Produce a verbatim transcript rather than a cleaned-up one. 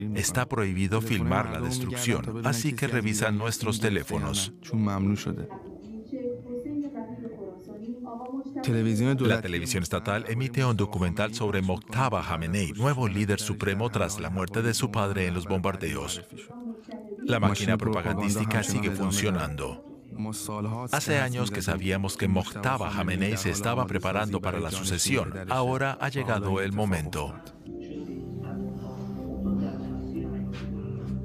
Está prohibido filmar la destrucción, así que revisan nuestros teléfonos. La televisión estatal emite un documental sobre Mojtaba Hamenei, nuevo líder supremo tras la muerte de su padre en los bombardeos. La máquina propagandística sigue funcionando. Hace años que sabíamos que Mojtaba Hamenei se estaba preparando para la sucesión. Ahora ha llegado el momento.